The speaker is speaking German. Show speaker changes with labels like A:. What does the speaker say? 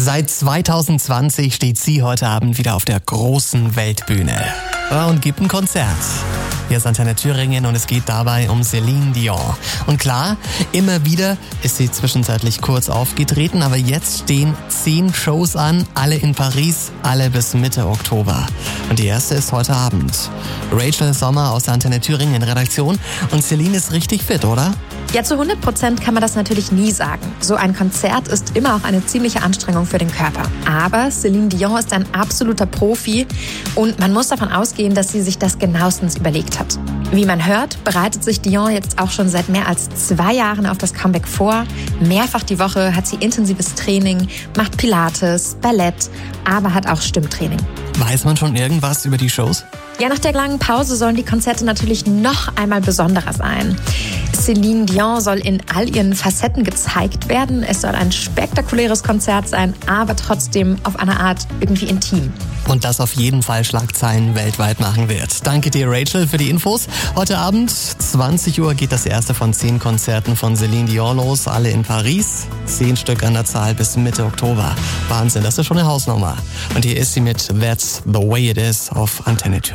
A: Seit 2020 steht sie heute Abend wieder auf der großen Weltbühne und gibt ein Konzert. Hier ist Antenne Thüringen und es geht dabei um Céline Dion. Und klar, immer wieder ist sie zwischenzeitlich kurz aufgetreten, aber jetzt stehen 10 Shows an, alle in Paris, alle bis Mitte Oktober. Und die erste ist heute Abend. Rachel Sommer aus der Antenne Thüringen in Redaktion. Und Céline ist richtig fit, oder?
B: Ja, zu 100% kann man das natürlich nie sagen. So ein Konzert ist immer auch eine ziemliche Anstrengung für den Körper. Aber Céline Dion ist ein absoluter Profi und man muss davon ausgehen, dass sie sich das genauestens überlegt hat. Wie man hört, bereitet sich Dion jetzt auch schon seit mehr als 2 Jahren auf das Comeback vor. Mehrfach die Woche hat sie intensives Training, macht Pilates, Ballett, aber hat auch Stimmtraining.
A: Weiß man schon irgendwas über die Shows?
B: Ja, nach der langen Pause sollen die Konzerte natürlich noch einmal besonderer sein. Céline Dion soll in all ihren Facetten gezeigt werden. Es soll ein spektakuläres Konzert sein, aber trotzdem auf eine Art irgendwie intim.
A: Und das auf jeden Fall Schlagzeilen weltweit machen wird. Danke dir, Rachel, für die Infos. Heute Abend, 20 Uhr, geht das erste von 10 Konzerten von Céline Dion los. Alle in Paris. 10 Stück an der Zahl bis Mitte Oktober. Wahnsinn, das ist schon eine Hausnummer. Und hier ist sie mit That's the Way It Is auf Antenne Thüringen.